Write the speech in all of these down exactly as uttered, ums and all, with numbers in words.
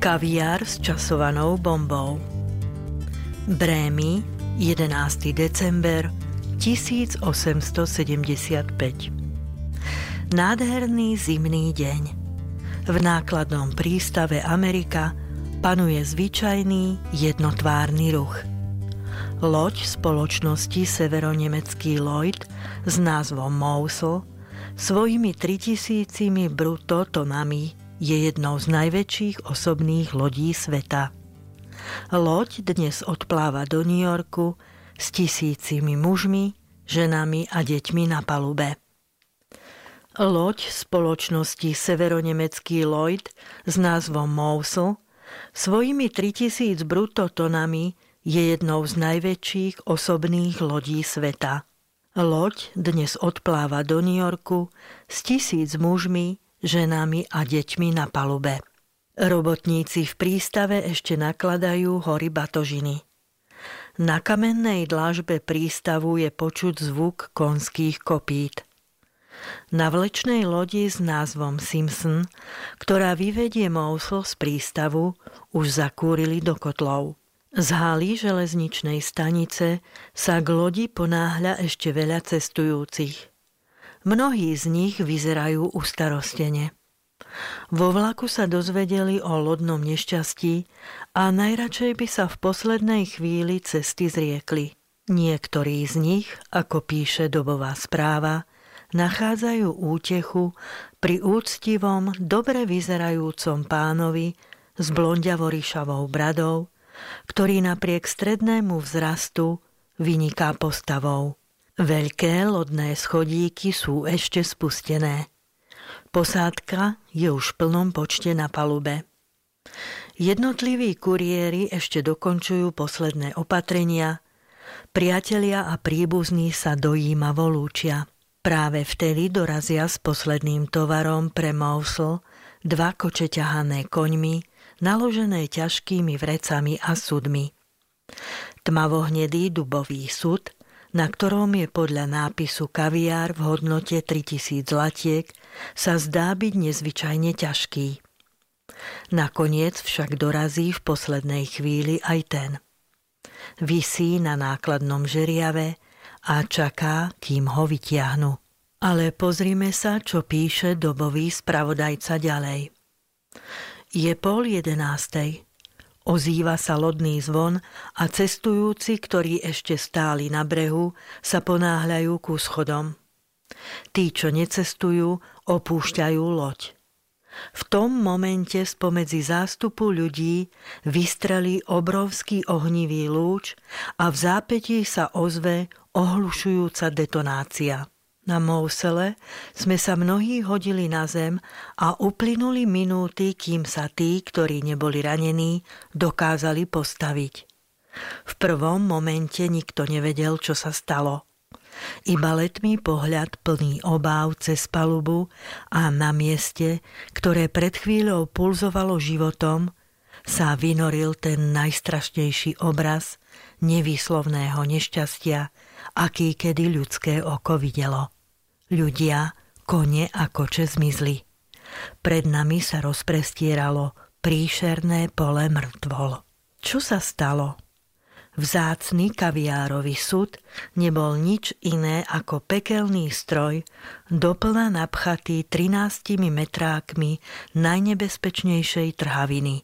Kaviár s časovanou bombou. Brémy, jedenásteho december tisícosemstosedemdesiatpäť. Nádherný zimný deň. V nákladnom prístave Amerika panuje zvyčajný jednotvárny ruch. Loď spoločnosti severonemecký Lloyd s názvom Mosul svojimi tritisícimi brutto tonami je jednou z najväčších osobných lodí sveta. Loď dnes odpláva do New Yorku s tisícimi mužmi, ženami a deťmi na palube. Loď spoločnosti severonemecký Lloyd s názvom Mosul svojimi tritisíc brutto tonami je jednou z najväčších osobných lodí sveta. Loď dnes odpláva do New Yorku s tisíc mužmi, ženami a deťmi na palube. Robotníci v prístave ešte nakladajú hory batožiny. Na kamennej dlažbe prístavu je počuť zvuk konských kopít. Na vlečnej lodi s názvom Simpson, ktorá vyvedie Mosul z prístavu, už zakúrili do kotlov. Z haly železničnej stanice sa k lodi ponáhľa ešte veľa cestujúcich. Mnohí z nich vyzerajú ustarostene. Vo vlaku sa dozvedeli o lodnom nešťastí a najradšej by sa v poslednej chvíli cesty zriekli. Niektorí z nich, ako píše dobová správa, nachádzajú útechu pri úctivom, dobre vyzerajúcom pánovi s blondiavo-ryšavou bradou, ktorý napriek strednému vzrastu vyniká postavou. Veľké lodné schodíky sú ešte spustené. Posádka je už v plnom počte na palube. Jednotliví kuriéri ešte dokončujú posledné opatrenia. Priatelia a príbuzní sa dojímavo lúčia. Práve vtedy dorazia s posledným tovarom pre Mosul dva koče ťahané koňmi, naložené ťažkými vrecami a sudmi. Tmavohnedý dubový sud, na ktorom je podľa nápisu Kaviár v hodnote tritisíc zlatiek, sa zdá byť nezvyčajne ťažký. Nakoniec však dorazí v poslednej chvíli aj ten. Visí na nákladnom žeriave a čaká, kým ho vytiahnu. Ale pozrime sa, čo píše dobový spravodajca ďalej. Je pol jedenástej. Ozýva sa lodný zvon a cestujúci, ktorí ešte stáli na brehu, sa ponáhľajú ku schodom. Tí, čo necestujú, opúšťajú loď. V tom momente spomedzi zástupu ľudí vystrelí obrovský ohnivý lúč a v zápätí sa ozve ohlušujúca detonácia. Na Mousele sme sa mnohí hodili na zem a uplynuli minúty, kým sa tí, ktorí neboli ranení, dokázali postaviť. V prvom momente nikto nevedel, čo sa stalo. Iba letmý pohľad plný obáv cez palubu a na mieste, ktoré pred chvíľou pulzovalo životom, sa vynoril ten najstrašnejší obraz nevýslovného nešťastia, aký kedy ľudské oko videlo. Ľudia, kone a koče zmizli. Pred nami sa rozprestieralo príšerné pole mŕtvol. Čo sa stalo? Vzácny kaviárový sud nebol nič iné ako pekelný stroj, doplna napchatý trinástimi metrákmi najnebezpečnejšej trhaviny.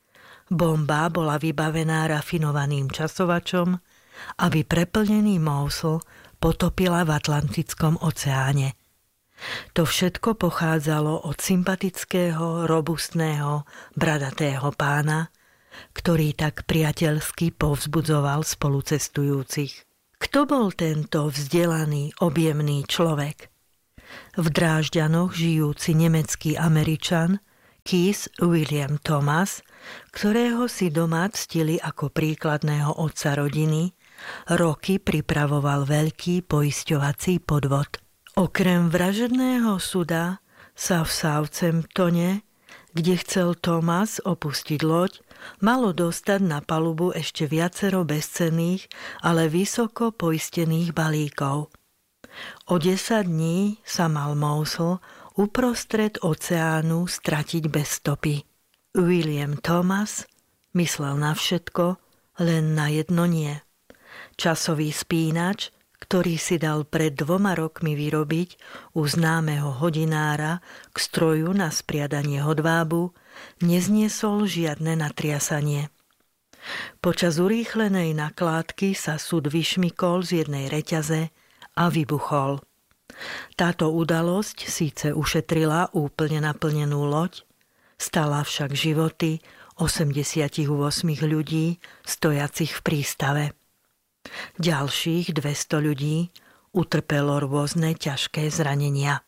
Bomba bola vybavená rafinovaným časovačom, aby preplnený Mosul potopila v Atlantickom oceáne. To všetko pochádzalo od sympatického, robustného, bradatého pána, ktorý tak priateľsky povzbudzoval spolucestujúcich. Kto bol tento vzdelaný, objemný človek? V Drážďanoch žijúci nemecký Američan Keith William Thomas, ktorého si doma ctili ako príkladného otca rodiny, roky pripravoval veľký poisťovací podvod. Okrem vražedného suda sa v Southamptone, kde chcel Thomas opustiť loď, malo dostať na palubu ešte viacero bezcenných, ale vysoko poistených balíkov. O desať dní sa mal Mosul uprostred oceánu stratiť bez stopy. William Thomas myslel na všetko, len na jedno nie. Časový spínač, ktorý si dal pred dvoma rokmi vyrobiť u známeho hodinára k stroju na spriadanie hodvábu, nezniesol žiadne natriasanie. Počas urýchlenej nakládky sa súd vyšmykol z jednej reťaze a vybuchol. Táto udalosť síce ušetrila úplne naplnenú loď, stala však životy osemdesiatosem ľudí stojacich v prístave. Ďalších dvesto ľudí utrpelo rôzne ťažké zranenia.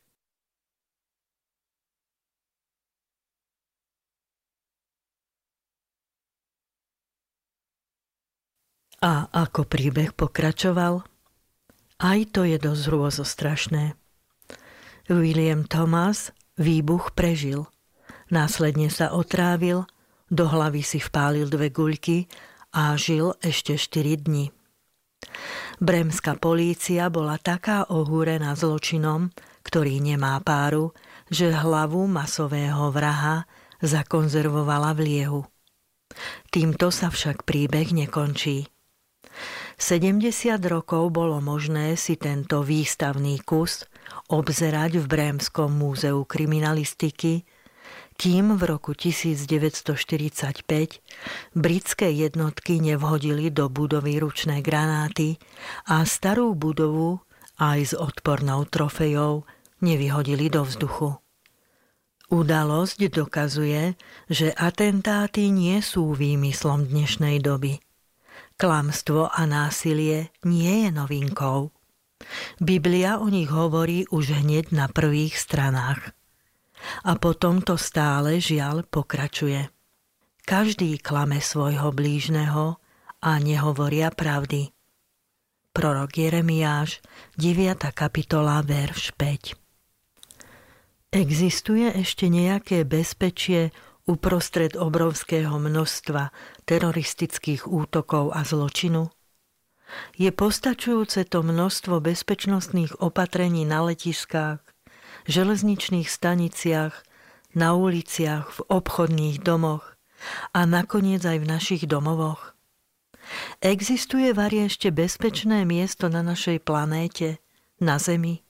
A ako príbeh pokračoval? Aj to je dosť hrôzostrašné. William Thomas výbuch prežil. Následne sa otrávil, do hlavy si vpálil dve guľky a žil ešte štyri dni. Bremská polícia bola taká ohúrená zločinom, ktorý nemá páru, že hlavu masového vraha zakonzervovala v liehu. Týmto sa však príbeh nekončí. sedemdesiat rokov bolo možné si tento výstavný kus obzerať v Brémskom múzeu kriminalistiky, kým v roku devätnásťstoštyridsaťpäť britské jednotky nevhodili do budovy ručné granáty a starú budovu aj s odpornou trofejou nevyhodili do vzduchu. Udalosť dokazuje, že atentáty nie sú výmyslom dnešnej doby. Klamstvo a násilie nie je novinkou. Biblia o nich hovorí už hneď na prvých stranách. A potom to stále žiaľ pokračuje. Každý klame svojho blížneho a nehovoria pravdy. Prorok Jeremiáš, deviata kapitola, verš päť. Existuje ešte nejaké bezpečie uprostred obrovského množstva teroristických útokov a zločinu? Je postačujúce to množstvo bezpečnostných opatrení na letiskách, železničných staniciach, na uliciach, v obchodných domoch a nakoniec aj v našich domovoch? Existuje vari ešte bezpečné miesto na našej planéte, na Zemi?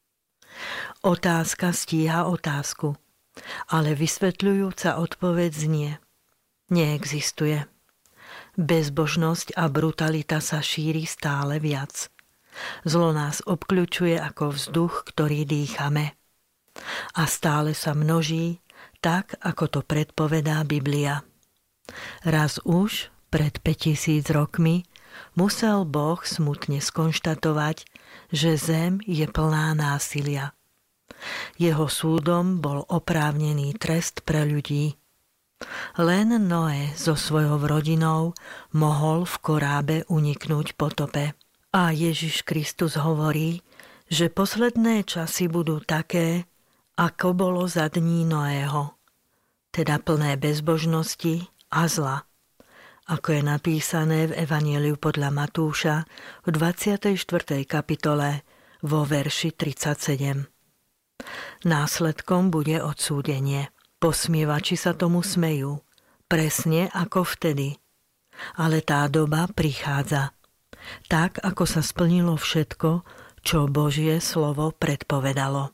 Otázka stíha otázku, ale vysvetľujúca odpoveď znie: neexistuje. Bezbožnosť a brutalita sa šíri stále viac. Zlo nás obkľučuje ako vzduch, ktorý dýchame. A stále sa množí, tak ako to predpovedá Biblia. Raz už, pred päťtisíc rokmi, musel Boh smutne skonštatovať, že zem je plná násilia. Jeho súdom bol oprávnený trest pre ľudí. Len Noé so svojou rodinou mohol v korábe uniknúť potope. A Ježiš Kristus hovorí, že posledné časy budú také, ako bolo za dní Noého, teda plné bezbožnosti a zla, ako je napísané v Evanjeliu podľa Matúša v dvadsiatej štvrtej kapitole vo verši tridsaťsedem. Následkom bude odsúdenie. Posmievači sa tomu smejú, presne ako vtedy. Ale tá doba prichádza. Tak, ako sa splnilo všetko, čo Božie slovo predpovedalo.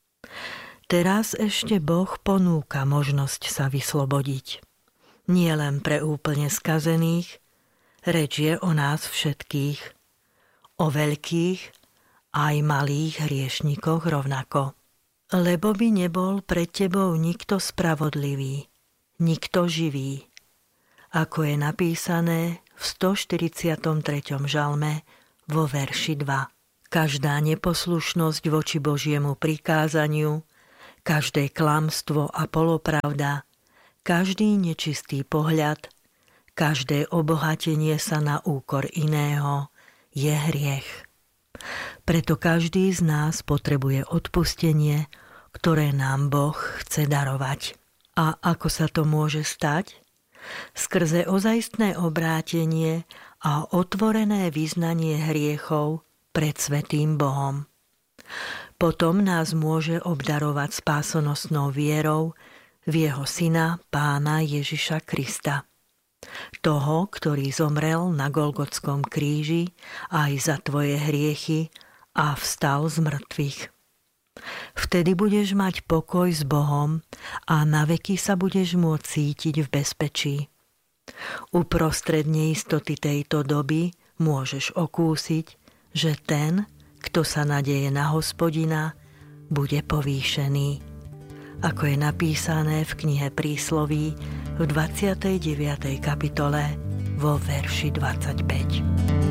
Teraz ešte Boh ponúka možnosť sa vyslobodiť. Nie len pre úplne skazených, reč je o nás všetkých. O veľkých aj malých hriešnikoch rovnako. Lebo by nebol pred tebou nikto spravodlivý, nikto živý. Ako je napísané v stoštyridsiatom treťom žalme vo verši dva. Každá neposlušnosť voči Božiemu prikázaniu, každé klamstvo a polopravda, každý nečistý pohľad, každé obohatenie sa na úkor iného je hriech. Preto každý z nás potrebuje odpustenie, ktoré nám Boh chce darovať. A ako sa to môže stať? Skrze ozajstné obrátenie a otvorené vyznanie hriechov pred svätým Bohom. Potom nás môže obdarovať spásonosnou vierou, v jeho syna Pána Ježiša Krista. Toho, ktorý zomrel na Golgotskom kríži aj za tvoje hriechy a vstal z mŕtvych. Vtedy budeš mať pokoj s Bohom a naveky sa budeš môcť cítiť v bezpečí. Uprostred neistoty tejto doby môžeš okúsiť, že ten, kto sa nadeje na Hospodina, bude povýšený. Ako je napísané v knihe Prísloví v dvadsiatej deviatej kapitole vo verši dvadsaťpäť.